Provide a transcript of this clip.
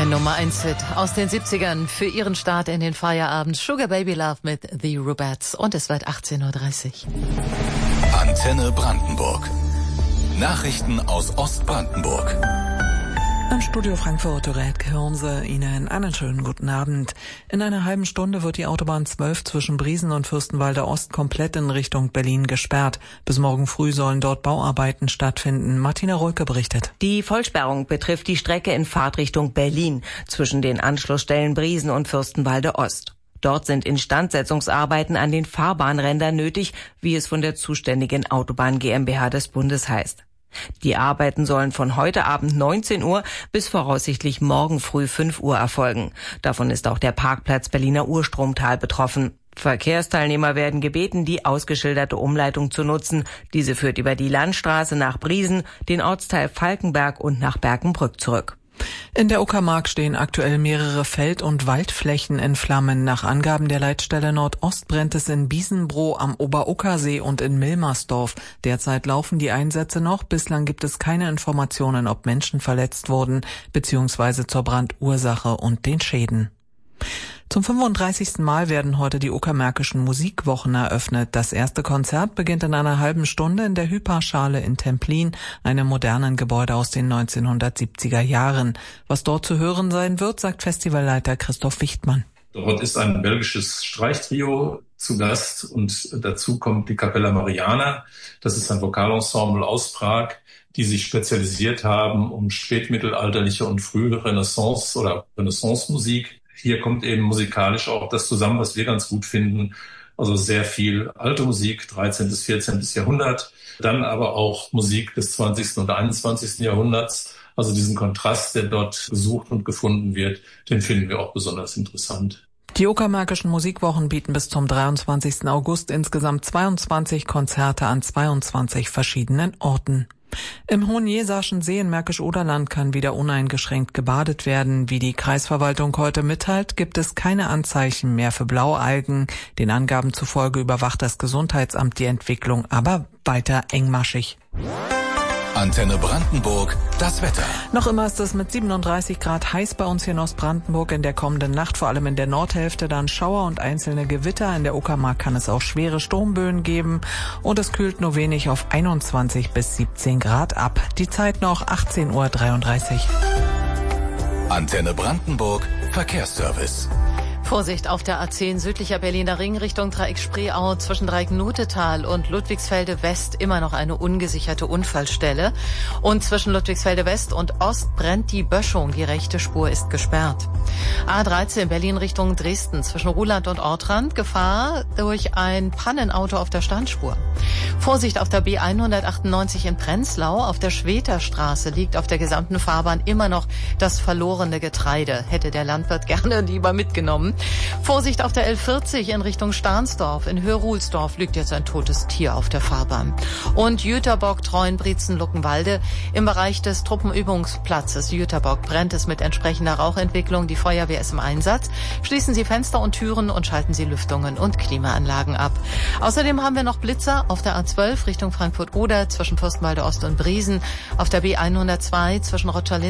Ein Nummer-1-Hit aus den 70ern für ihren Start in den Feierabend. Sugar Baby Love mit The Rubettes. Und es wird 18.30 Uhr. Antenne Brandenburg. Nachrichten aus Ostbrandenburg. Im Studio Frankfurt, Rädke Hirnse, Ihnen einen schönen guten Abend. In einer halben Stunde wird die Autobahn 12 zwischen Briesen und Fürstenwalde Ost komplett in Richtung Berlin gesperrt. Bis morgen früh sollen dort Bauarbeiten stattfinden. Martina Rulke berichtet. Die Vollsperrung betrifft die Strecke in Fahrtrichtung Berlin zwischen den Anschlussstellen Briesen und Fürstenwalde Ost. Dort sind Instandsetzungsarbeiten an den Fahrbahnrändern nötig, wie es von der zuständigen Autobahn GmbH des Bundes heißt. Die Arbeiten sollen von heute Abend 19 Uhr bis voraussichtlich morgen früh 5 Uhr erfolgen. Davon ist auch der Parkplatz Berliner Urstromtal betroffen. Verkehrsteilnehmer werden gebeten, die ausgeschilderte Umleitung zu nutzen. Diese führt über die Landstraße nach Briesen, den Ortsteil Falkenberg und nach Berkenbrück zurück. In der Uckermark stehen aktuell mehrere Feld- und Waldflächen in Flammen. Nach Angaben der Leitstelle Nordost brennt es in Biesenbroh am Oberuckersee und in Milmersdorf. Derzeit laufen die Einsätze noch. Bislang gibt es keine Informationen, ob Menschen verletzt wurden, beziehungsweise zur Brandursache und den Schäden. Zum 35. Mal werden heute die Uckermärkischen Musikwochen eröffnet. Das erste Konzert beginnt in einer halben Stunde in der Hyperschale in Templin, einem modernen Gebäude aus den 1970er Jahren. Was dort zu hören sein wird, sagt Festivalleiter Christoph Wichtmann. Dort ist ein belgisches Streichtrio zu Gast und dazu kommt die Capella Mariana. Das ist ein Vokalensemble aus Prag, die sich spezialisiert haben um spätmittelalterliche und frühe Renaissance- oder Renaissance-Musik. Hier kommt eben musikalisch auch das zusammen, was wir ganz gut finden. Also sehr viel alte Musik, 13. bis 14. Jahrhundert. Dann aber auch Musik des 20. und 21. Jahrhunderts. Also diesen Kontrast, der dort gesucht und gefunden wird, den finden wir auch besonders interessant. Die Uckermärkischen Musikwochen bieten bis zum 23. August insgesamt 22 Konzerte an 22 verschiedenen Orten. Im Hohenjeserschen See in Märkisch-Oderland kann wieder uneingeschränkt gebadet werden. Wie die Kreisverwaltung heute mitteilt, gibt es keine Anzeichen mehr für Blaualgen. Den Angaben zufolge überwacht das Gesundheitsamt die Entwicklung, aber weiter engmaschig. Antenne Brandenburg, das Wetter. Noch immer ist es mit 37 Grad heiß bei uns hier in Ostbrandenburg. In der kommenden Nacht, vor allem in der Nordhälfte, dann Schauer und einzelne Gewitter. In der Uckermark kann es auch schwere Sturmböen geben. Und es kühlt nur wenig auf 21 bis 17 Grad ab. Die Zeit noch 18.33 Uhr. Antenne Brandenburg, Verkehrsservice. Vorsicht auf der A10 südlicher Berliner Ring Richtung Dreieck Spreeau zwischen Dreieck-Nutetal und Ludwigsfelde West immer noch eine ungesicherte Unfallstelle. Und zwischen Ludwigsfelde West und Ost brennt die Böschung. Die rechte Spur ist gesperrt. A13 Berlin Richtung Dresden zwischen Ruhland und Ortrand. Gefahr durch ein Pannenauto auf der Standspur. Vorsicht auf der B198 in Prenzlau. Auf der Schweterstraße liegt auf der gesamten Fahrbahn immer noch das verlorene Getreide. Hätte der Landwirt gerne lieber mitgenommen. Vorsicht auf der L40 in Richtung Stahnsdorf. In Höruhlsdorf liegt jetzt ein totes Tier auf der Fahrbahn. Und Jüterbock, Treuenbrietzen, Luckenwalde. Im Bereich des Truppenübungsplatzes Jüterbock brennt es mit entsprechender Rauchentwicklung. Die Feuerwehr ist im Einsatz. Schließen Sie Fenster und Türen und schalten Sie Lüftungen und Klimaanlagen ab. Außerdem haben wir noch Blitzer auf der A12 Richtung Frankfurt-Oder zwischen Fürstenwalde Ost und Briesen. Auf der B102 zwischen Rotschalin